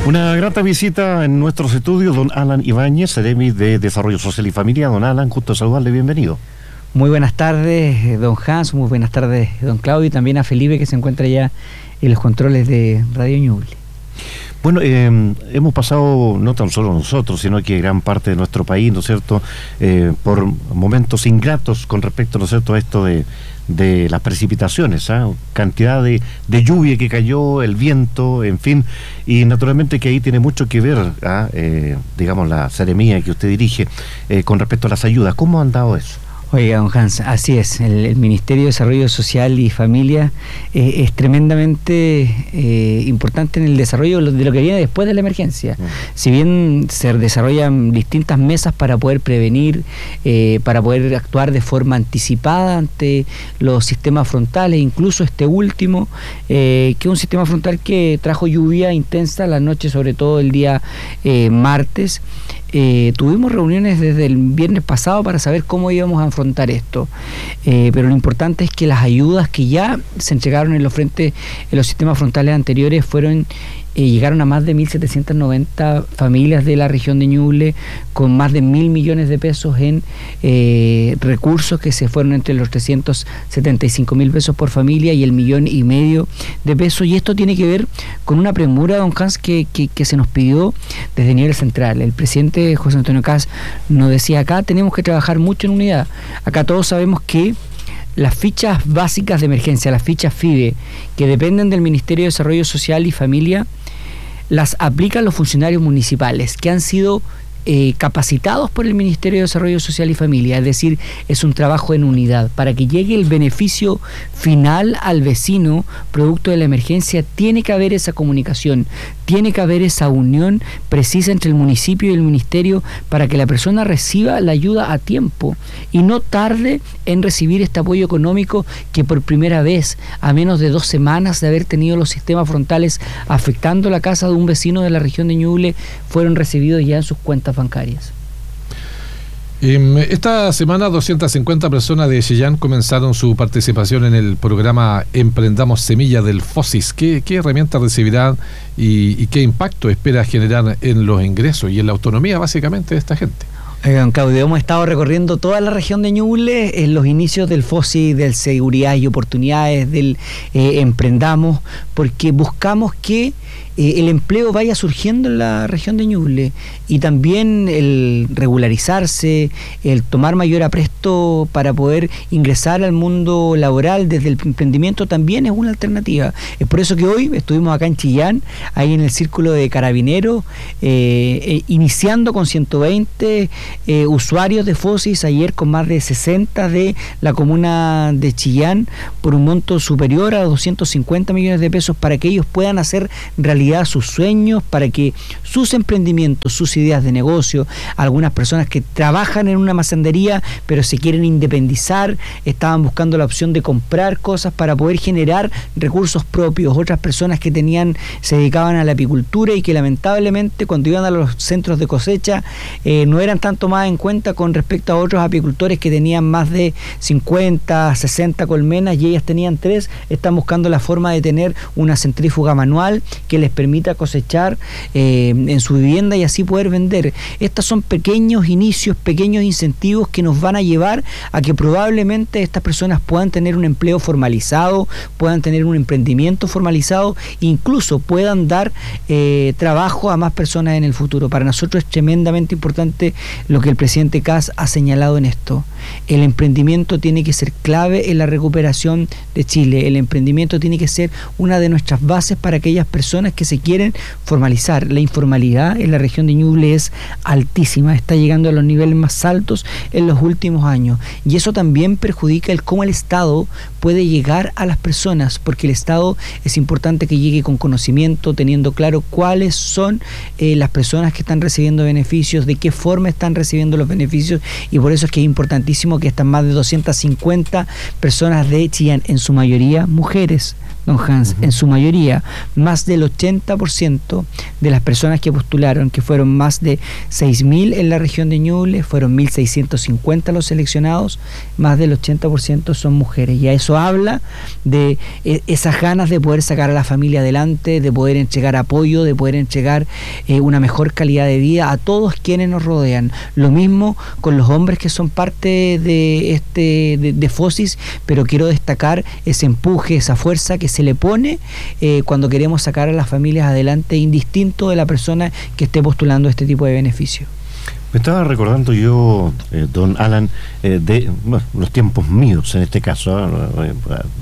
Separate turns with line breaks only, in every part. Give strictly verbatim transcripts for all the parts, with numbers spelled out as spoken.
Una grata visita en nuestros estudios, don Alan Ibáñez, Seremi de Desarrollo Social y Familia. Don Alan, gusto saludarle, bienvenido.
Muy buenas tardes, don Hans, muy buenas tardes, don Claudio, y también a Felipe, que se encuentra ya en los controles de Radio Ñuble.
Bueno, eh, hemos pasado, no tan solo nosotros, sino que gran parte de nuestro país, ¿no es cierto?, eh, por momentos ingratos con respecto, ¿no es cierto?, a esto de, de las precipitaciones, ¿eh? Cantidad de, de lluvia que cayó, el viento, en fin, y naturalmente que ahí tiene mucho que ver, ¿eh? Eh, digamos, la seremía que usted dirige eh, con respecto a las ayudas. ¿Cómo han dado eso?
Oiga, don Hans, así es, el, el Ministerio de Desarrollo Social y Familia eh, es tremendamente eh, importante en el desarrollo de lo que viene después de la emergencia. Mm. Si bien se desarrollan distintas mesas para poder prevenir, eh, para poder actuar de forma anticipada ante los sistemas frontales, incluso este último, eh, que es un sistema frontal que trajo lluvia intensa la noche, sobre todo el día eh, martes. Eh, tuvimos reuniones desde el viernes pasado para saber cómo íbamos a afrontar esto, eh, pero lo importante es que las ayudas que ya se entregaron en los frentes, en los sistemas frontales anteriores fueron eh, llegaron a más de mil setecientas noventa familias de la región de Ñuble, con más de mil millones de pesos en eh, recursos que se fueron entre los trescientos setenta y cinco mil pesos por familia y el millón y medio de pesos, y esto tiene que ver con una premura, don Hans, que, que, que se nos pidió desde nivel central. El presidente José Antonio Kast nos decía: acá tenemos que trabajar mucho en unidad. Acá todos sabemos que las fichas básicas de emergencia, las fichas F I B E, que dependen del Ministerio de Desarrollo Social y Familia, las aplican los funcionarios municipales que han sido Eh, capacitados por el Ministerio de Desarrollo Social y Familia. Es decir, es un trabajo en unidad. Para que llegue el beneficio final al vecino producto de la emergencia, tiene que haber esa comunicación, tiene que haber esa unión precisa entre el municipio y el ministerio para que la persona reciba la ayuda a tiempo y no tarde en recibir este apoyo económico que por primera vez, a menos de dos semanas de haber tenido los sistemas frontales afectando la casa de un vecino de la región de Ñuble, fueron recibidos ya en sus cuentas bancarias.
Esta semana doscientas cincuenta personas de Chillán comenzaron su participación en el programa Emprendamos Semilla del FOSIS. ¿Qué, qué herramientas recibirán y, y qué impacto espera generar en los ingresos y en la autonomía básicamente de esta gente?
Oigan, Claudio, hemos estado recorriendo toda la región de Ñuble en los inicios del FOSIS, del Seguridad y Oportunidades, del eh, Emprendamos, porque buscamos que eh, el empleo vaya surgiendo en la región de Ñuble y también el regularizarse, el tomar mayor apresto para poder ingresar al mundo laboral desde el emprendimiento también es una alternativa. Es por eso que hoy estuvimos acá en Chillán, ahí en el Círculo de Carabineros, eh, eh, iniciando con ciento veinte Eh, usuarios de FOSIS, ayer con más de sesenta de la comuna de Chillán, por un monto superior a doscientos cincuenta millones de pesos para que ellos puedan hacer realidad sus sueños, para que sus emprendimientos, sus ideas de negocio, algunas personas que trabajan en una masandería pero se quieren independizar, estaban buscando la opción de comprar cosas para poder generar recursos propios, otras personas que tenían, se dedicaban a la apicultura y que lamentablemente cuando iban a los centros de cosecha eh, no eran tanto tomada en cuenta con respecto a otros apicultores que tenían más de cincuenta, sesenta colmenas y ellas tenían tres. Están buscando la forma de tener una centrífuga manual que les permita cosechar eh, en su vivienda y así poder vender. Estos son pequeños inicios, pequeños incentivos que nos van a llevar a que probablemente estas personas puedan tener un empleo formalizado, puedan tener un emprendimiento formalizado, incluso puedan dar eh, trabajo a más personas en el futuro. Para nosotros es tremendamente importante lo que el presidente Kast ha señalado en esto. El emprendimiento tiene que ser clave en la recuperación de Chile. El emprendimiento tiene que ser una de nuestras bases para aquellas personas que se quieren formalizar. La informalidad en la región de Ñuble es altísima, está llegando a los niveles más altos en los últimos años. Y eso también perjudica el cómo el Estado puede llegar a las personas, porque el Estado es importante que llegue con conocimiento, teniendo claro cuáles son eh, las personas que están recibiendo beneficios, de qué forma están recibiendo los beneficios, y por eso es que es importantísimo que estas más de doscientas cincuenta personas de Chillán, en su mayoría mujeres, don Hans, uh-huh. en su mayoría, más del ochenta por ciento de las personas que postularon, que fueron más de seis mil en la región de Ñuble, fueron mil seiscientos cincuenta los seleccionados, más del ochenta por ciento son mujeres. Y a eso habla de eh, esas ganas de poder sacar a la familia adelante, de poder entregar apoyo, de poder entregar eh, una mejor calidad de vida a todos quienes nos rodean. Lo mismo con los hombres que son parte de este de, de Fosis, pero quiero destacar ese empuje, esa fuerza que se le pone eh, cuando queremos sacar a las familias adelante, indistinto de la persona que esté postulando este tipo de beneficio.
Me estaba recordando yo, eh, don Alan, eh, de bueno, los tiempos míos en este caso, eh,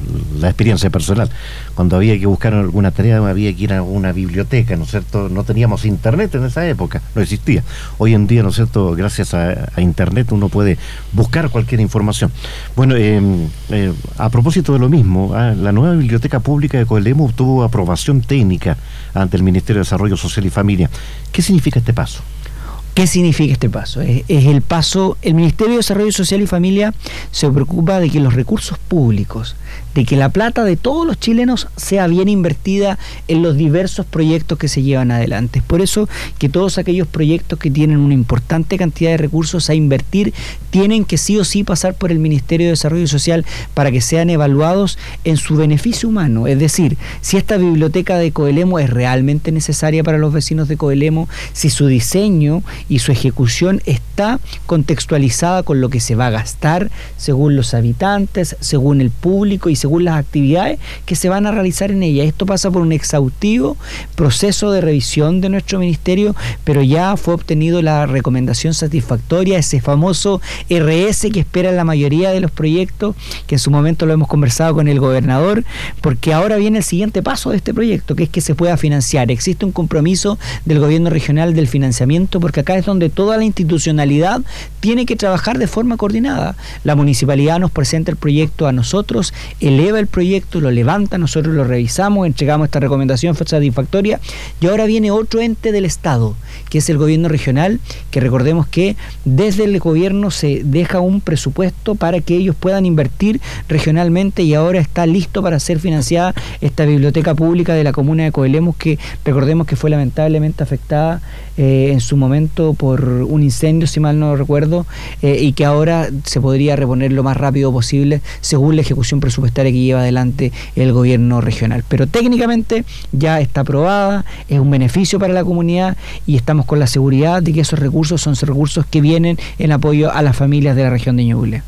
la experiencia personal. Cuando había que buscar alguna tarea, había que ir a una biblioteca, ¿no es cierto? No teníamos internet en esa época, no existía. Hoy en día, ¿no es cierto?, gracias a, a internet uno puede buscar cualquier información. Bueno, eh, eh, a propósito de lo mismo, ah, la nueva biblioteca pública de Coelemu obtuvo aprobación técnica ante el Ministerio de Desarrollo Social y Familia. ¿Qué significa este paso?
¿Qué significa este paso? Es, es el paso, el Ministerio de Desarrollo Social y Familia se preocupa de que los recursos públicos, de que la plata de todos los chilenos sea bien invertida en los diversos proyectos que se llevan adelante. Es por eso que todos aquellos proyectos que tienen una importante cantidad de recursos a invertir tienen que sí o sí pasar por el Ministerio de Desarrollo Social para que sean evaluados en su beneficio humano. Es decir, si esta biblioteca de Coelemu es realmente necesaria para los vecinos de Coelemu, si su diseño y su ejecución está contextualizada con lo que se va a gastar según los habitantes, según el público y según las actividades que se van a realizar en ella. Esto pasa por un exhaustivo proceso de revisión de nuestro ministerio, pero ya fue obtenido la recomendación satisfactoria, ese famoso R S que espera la mayoría de los proyectos, que en su momento lo hemos conversado con el gobernador, porque ahora viene el siguiente paso de este proyecto, que es que se pueda financiar. Existe un compromiso del gobierno regional del financiamiento, porque acá es donde toda la institucionalidad tiene que trabajar de forma coordinada. La municipalidad nos presenta el proyecto a nosotros, eleva el proyecto, lo levanta, nosotros lo revisamos, entregamos esta recomendación satisfactoria, y ahora viene otro ente del Estado, que es el gobierno regional, que recordemos que desde el gobierno se deja un presupuesto para que ellos puedan invertir regionalmente, y ahora está listo para ser financiada esta biblioteca pública de la comuna de Coelemu, que recordemos que fue lamentablemente afectada eh, en su momento por un incendio, si mal no recuerdo, eh, y que ahora se podría reponer lo más rápido posible según la ejecución presupuestaria que lleva adelante el gobierno regional. Pero técnicamente ya está aprobada, es un beneficio para la comunidad, y estamos con la seguridad de que esos recursos son recursos que vienen en apoyo a las familias de la región de Ñuble.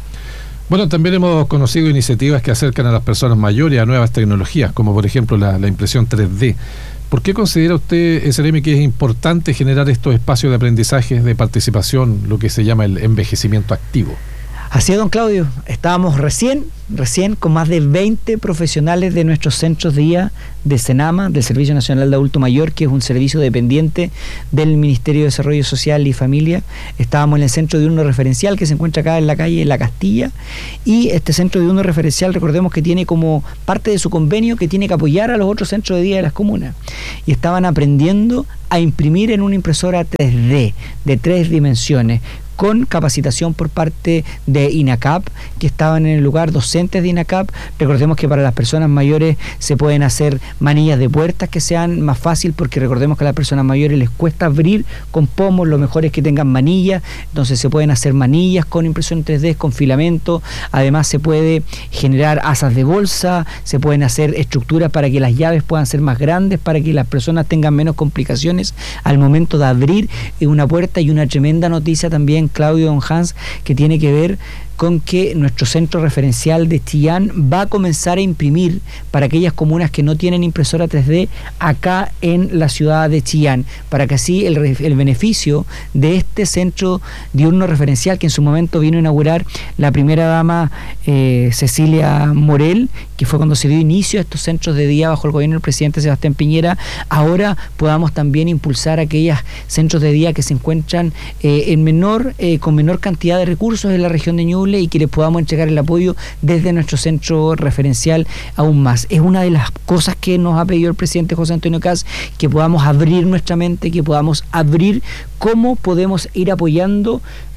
Bueno, también hemos conocido iniciativas que acercan a las personas mayores a nuevas tecnologías, como por ejemplo la, la impresión tres D. ¿Por qué considera usted, Seremi, que es importante generar estos espacios de aprendizaje, de participación, lo que se llama el envejecimiento activo?
Así es, don Claudio. Estábamos recién, recién con más de veinte profesionales de nuestros centros de día de Senama, del Servicio Nacional de Adulto Mayor, que es un servicio dependiente del Ministerio de Desarrollo Social y Familia. Estábamos en el centro de diurno referencial que se encuentra acá en la calle La Castilla, y este centro de diurno referencial, recordemos que tiene como parte de su convenio que tiene que apoyar a los otros centros de día de las comunas, y estaban aprendiendo a imprimir en una impresora tres D de tres dimensiones, con capacitación por parte de INACAP, que estaban en el lugar, docentes de INACAP. Recordemos que para las personas mayores se pueden hacer manillas de puertas que sean más fácil, porque recordemos que a las personas mayores les cuesta abrir con pomos, lo mejor es que tengan manillas, entonces se pueden hacer manillas con impresión tres D, con filamento. Además se puede generar asas de bolsa, se pueden hacer estructuras para que las llaves puedan ser más grandes, para que las personas tengan menos complicaciones al momento de abrir una puerta. Y una tremenda noticia también, Claudio, don Hans, que tiene que ver con que nuestro centro referencial de Chillán va a comenzar a imprimir para aquellas comunas que no tienen impresora tres D acá en la ciudad de Chillán, para que así el, el beneficio de este centro diurno referencial, que en su momento vino a inaugurar la primera dama eh, Cecilia Morel, que fue cuando se dio inicio a estos centros de día bajo el gobierno del presidente Sebastián Piñera, ahora podamos también impulsar aquellos centros de día que se encuentran eh, en menor, eh, con menor cantidad de recursos en la región de Ñuble, y que les podamos entregar el apoyo desde nuestro centro referencial aún más. Es una de las cosas que nos ha pedido el presidente José Antonio Kast, que podamos abrir nuestra mente, que podamos abrir cómo podemos ir apoyando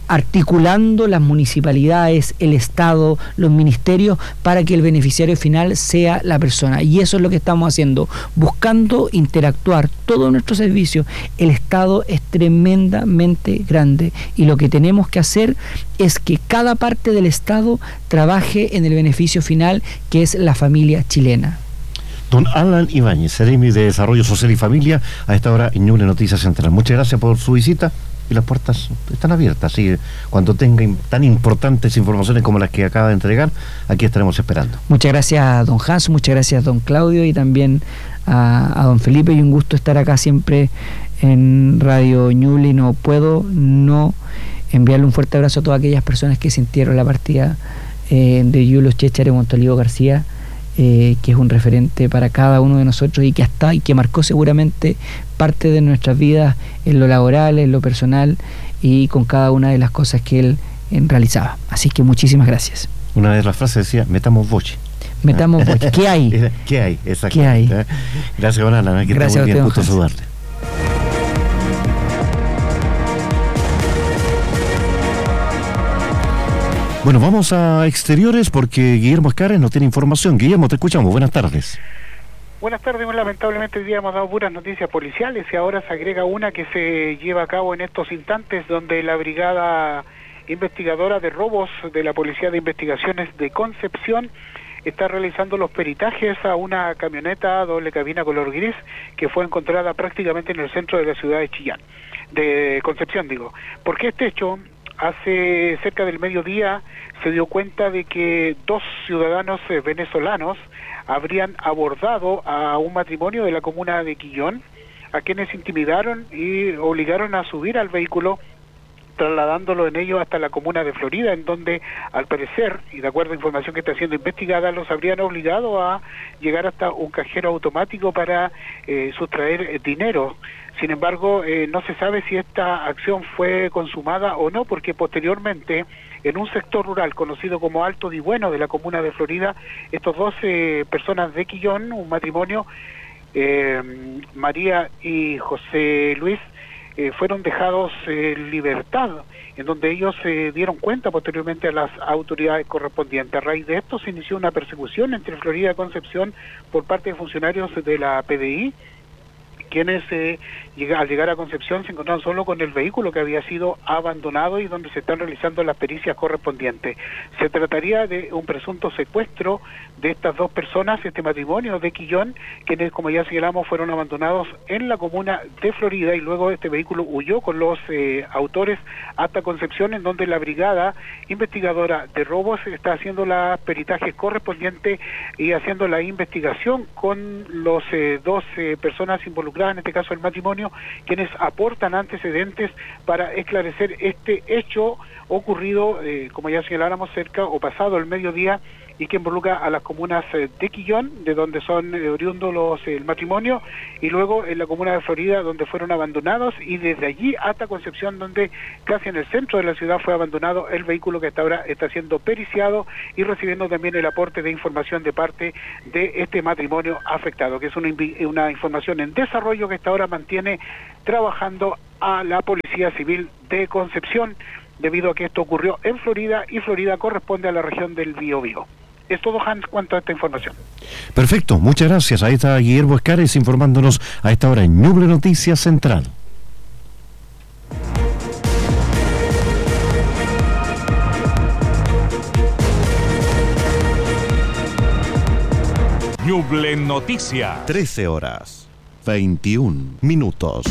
articulando las municipalidades, el Estado, los ministerios, para que el beneficiario final sea la persona. Y eso es lo que estamos haciendo, buscando interactuar todos nuestros servicios. El Estado es tremendamente grande y lo que tenemos que hacer es que cada parte del Estado trabaje en el beneficio final, que es la familia chilena.
Don Alan Ibáñez, Seremi de Desarrollo Social y Familia, a esta hora en Ñuble Noticias Central. Muchas gracias por su visita y las puertas están abiertas, así que cuando tengan tan importantes informaciones como las que acaba de entregar, aquí estaremos esperando.
Muchas gracias, don Hans, muchas gracias, don Claudio, y también a, a don Felipe, y un gusto estar acá siempre en Radio Ñuble, y no puedo no enviarle un fuerte abrazo a todas aquellas personas que sintieron la partida eh, de Yulos Chéchare Montolivo García, Eh, que es un referente para cada uno de nosotros y que hasta y que marcó seguramente parte de nuestras vidas en lo laboral, en lo personal y con cada una de las cosas que él eh, realizaba. Así que muchísimas gracias.
Una de las frases decía, metamos boche.
Metamos boche. ¿Qué hay?
¿Qué hay? Exacto.
¿Qué hay?
Gracias, don Alan. Que
gracias,
muy bien, gusto saludarte. Bueno, vamos a exteriores porque Guillermo Escares nos tiene información. Guillermo, te escuchamos. Buenas tardes.
Buenas tardes. Lamentablemente hoy día hemos dado puras noticias policiales y ahora se agrega una que se lleva a cabo en estos instantes, donde la Brigada Investigadora de Robos de la Policía de Investigaciones de Concepción está realizando los peritajes a una camioneta doble cabina color gris que fue encontrada prácticamente en el centro de la ciudad de Chillán, de Concepción digo. ¿Por qué este hecho? Hace cerca del mediodía se dio cuenta de que dos ciudadanos eh, venezolanos habrían abordado a un matrimonio de la comuna de Quillón, a quienes intimidaron y obligaron a subir al vehículo, trasladándolo en ello hasta la comuna de Florida, en donde al parecer, y de acuerdo a información que está siendo investigada, los habrían obligado a llegar hasta un cajero automático para eh, sustraer eh, dinero. Sin embargo, eh, no se sabe si esta acción fue consumada o no, porque posteriormente, en un sector rural conocido como Alto Di Bueno de la comuna de Florida, estos dos eh, personas de Quillón, un matrimonio, eh, María y José Luis, eh, fueron dejados en libertad, en donde ellos se eh, dieron cuenta posteriormente a las autoridades correspondientes. A raíz de esto se inició una persecución entre Florida y Concepción por parte de funcionarios de la P D I, quienes eh, llega, al llegar a Concepción se encontraron solo con el vehículo que había sido abandonado y donde se están realizando las pericias correspondientes. Se trataría de un presunto secuestro de estas dos personas, este matrimonio de Quillón, quienes, como ya señalamos, fueron abandonados en la comuna de Florida, y luego este vehículo huyó con los eh, autores hasta Concepción, en donde la Brigada Investigadora de Robos está haciendo los peritajes correspondientes y haciendo la investigación con los eh, dos eh, personas involucradas, en este caso el matrimonio, quienes aportan antecedentes para esclarecer este hecho ocurrido, eh, como ya señaláramos, cerca o pasado el mediodía, y que involucra a las comunas eh, de Quillón, de donde son eh, oriundos los eh, el matrimonio, y luego en la comuna de Florida, donde fueron abandonados, y desde allí hasta Concepción, donde casi en el centro de la ciudad fue abandonado el vehículo, que hasta ahora está siendo periciado y recibiendo también el aporte de información de parte de este matrimonio afectado, que es una, una información en desarrollo que hasta ahora mantiene trabajando a la Policía Civil de Concepción, debido a que esto ocurrió en Florida, y Florida corresponde a la región del Biobío. Es todo, Hans, cuanto a esta información.
Perfecto, muchas gracias. Ahí está Guillermo Escares informándonos a esta hora en Ñuble Noticias Central.
Ñuble Noticias.
trece horas, veintiún minutos.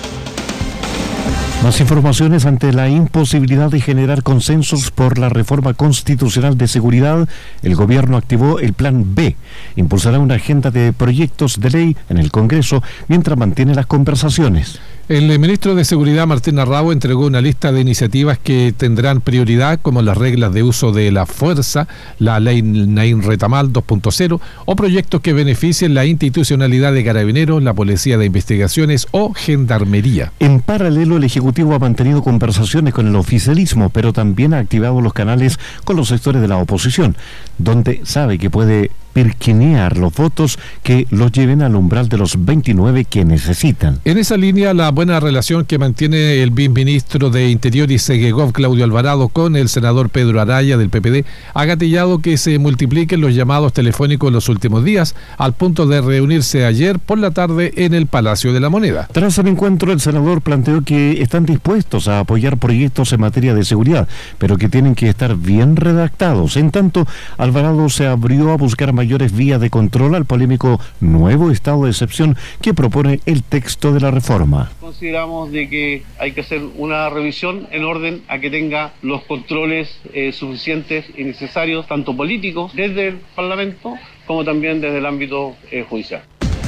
Más informaciones. Ante la imposibilidad de generar consensos por la reforma constitucional de seguridad, el gobierno activó el Plan B. Impulsará una agenda de proyectos de ley en el Congreso mientras mantiene las conversaciones.
El ministro de Seguridad, Martín Arrau, entregó una lista de iniciativas que tendrán prioridad, como las reglas de uso de la fuerza, la ley Naín Retamal dos punto cero, o proyectos que beneficien la institucionalidad de Carabineros, la Policía de Investigaciones o Gendarmería.
En paralelo, el Ejecutivo ha mantenido conversaciones con el oficialismo, pero también ha activado los canales con los sectores de la oposición, donde sabe que puede pirquinear los votos que los lleven al umbral de los veintinueve que necesitan.
En esa línea, la buena relación que mantiene el viceministro de Interior y Segegov, Claudio Alvarado, con el senador Pedro Araya del P P D, ha gatillado que se multipliquen los llamados telefónicos en los últimos días, al punto de reunirse ayer por la tarde en el Palacio de la Moneda.
Tras el encuentro, el senador planteó que están dispuestos a apoyar proyectos en materia de seguridad, pero que tienen que estar bien redactados. En tanto, Alvarado se abrió a buscar mayores vías de control al polémico nuevo estado de excepción que propone el texto de la reforma.
Consideramos de que hay que hacer una revisión en orden a que tenga los controles eh, suficientes y necesarios, tanto políticos desde el Parlamento como también desde el ámbito eh, judicial.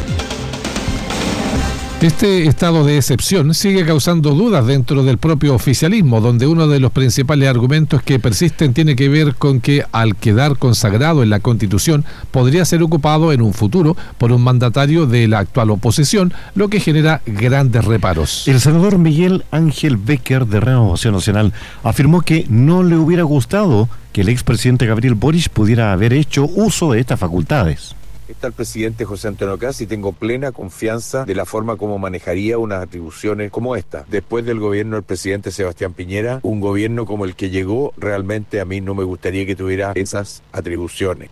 Este estado de excepción sigue causando dudas dentro del propio oficialismo, donde uno de los principales argumentos que persisten tiene que ver con que, al quedar consagrado en la Constitución, podría ser ocupado en un futuro por un mandatario de la actual oposición, lo que genera grandes reparos.
El senador Miguel Ángel Becker, de Renovación Nacional, afirmó que no le hubiera gustado que el expresidente Gabriel Boric pudiera haber hecho uso de estas facultades.
Está el presidente José Antonio Kast y tengo plena confianza de la forma como manejaría unas atribuciones como esta. Después del gobierno del presidente Sebastián Piñera, un gobierno como el que llegó, realmente a mí no me gustaría que tuviera esas atribuciones.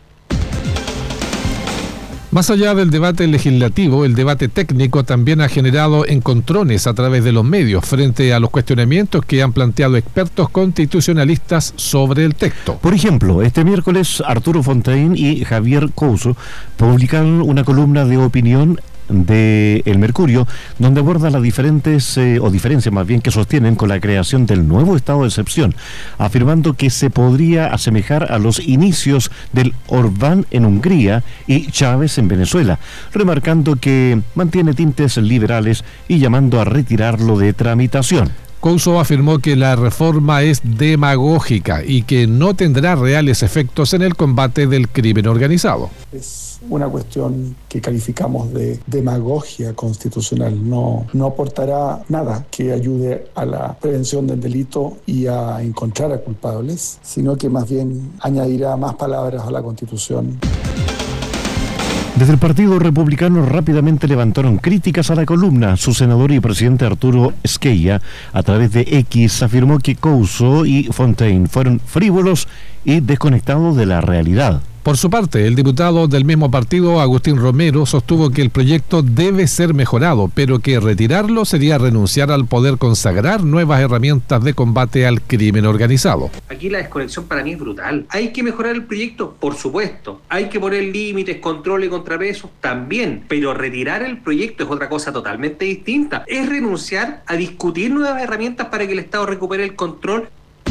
Más allá del debate legislativo, el debate técnico también ha generado encontrones a través de los medios frente a los cuestionamientos que han planteado expertos constitucionalistas sobre el texto.
Por ejemplo, este miércoles Arturo Fontaine y Javier Couso publicaron una columna de opinión de El Mercurio, donde aborda las diferentes, eh, o diferencias más bien, que sostienen con la creación del nuevo estado de excepción, afirmando que se podría asemejar a los inicios del Orbán en Hungría y Chávez en Venezuela, remarcando que mantiene tintes liberales y llamando a retirarlo de tramitación.
Couso afirmó que la reforma es demagógica y que no tendrá reales efectos en el combate del crimen organizado.
Es una cuestión que calificamos de demagogia constitucional. No, no aportará nada que ayude a la prevención del delito y a encontrar a culpables, sino que más bien añadirá más palabras a la Constitución.
Desde el Partido Republicano rápidamente levantaron críticas a la columna. Su senador y presidente Arturo Esquella, a través de X, afirmó que Couso y Fontaine fueron frívolos y desconectados de la realidad.
Por su parte, el diputado del mismo partido, Agustín Romero, sostuvo que el proyecto debe ser mejorado, pero que retirarlo sería renunciar al poder consagrar nuevas herramientas de combate al crimen organizado.
Aquí la desconexión para mí es brutal. ¿Hay que mejorar el proyecto? Por supuesto. ¿Hay que poner límites, controles y contrapesos? También. Pero retirar el proyecto es otra cosa totalmente distinta. Es renunciar a discutir nuevas herramientas para que el Estado recupere el control.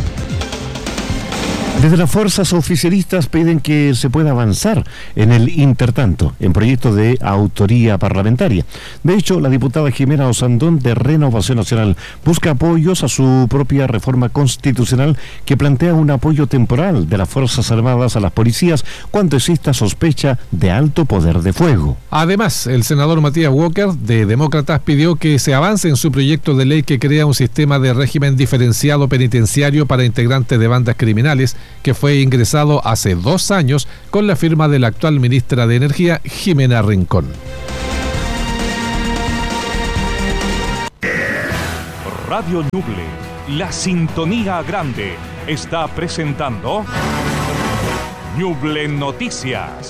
Desde las fuerzas oficialistas piden que se pueda avanzar en el intertanto, en proyectos de autoría parlamentaria. De hecho, la diputada Jimena Osandón, de Renovación Nacional, busca apoyos a su propia reforma constitucional que plantea un apoyo temporal de las Fuerzas Armadas a las policías cuando exista sospecha de alto poder de fuego.
Además, el senador Matías Walker, de Demócratas, pidió que se avance en su proyecto de ley que crea un sistema de régimen diferenciado penitenciario para integrantes de bandas criminales, que fue ingresado hace dos años con la firma de la actual ministra de Energía, Jimena Rincón.
Radio Ñuble, la sintonía grande, está presentando Ñuble Noticias.